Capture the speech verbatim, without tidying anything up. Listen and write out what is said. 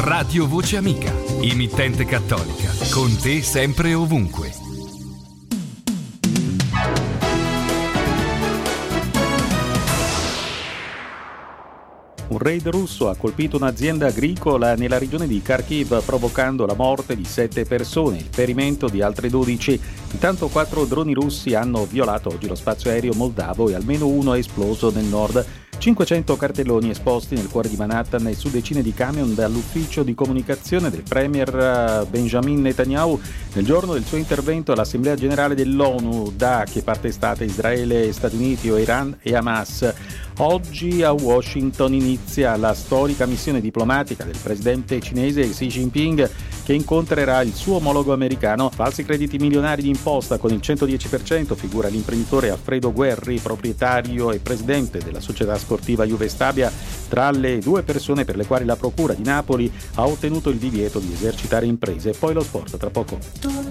Radio Voce Amica, emittente cattolica, con te sempre e ovunque. Un raid russo ha colpito un'azienda agricola nella regione di Kharkiv, provocando la morte di sette persone e il ferimento di altre dodici. Intanto quattro droni russi hanno violato oggi lo spazio aereo moldavo e almeno uno è esploso nel nord. cinquecento cartelloni esposti nel cuore di Manhattan e su decine di camion dall'ufficio di comunicazione del premier Benjamin Netanyahu nel giorno del suo intervento all'Assemblea Generale dell'ONU. Da che parte è stata Israele, Stati Uniti o Iran e Hamas? Oggi a Washington inizia la storica missione diplomatica del presidente cinese Xi Jinping, che incontrerà il suo omologo americano. Falsi crediti milionari di imposta con il centodieci per cento, figura l'imprenditore Alfredo Guerri, proprietario e presidente della società sportiva Juve Stabia, tra le due persone per le quali la procura di Napoli ha ottenuto il divieto di esercitare imprese. Poi lo sport tra poco.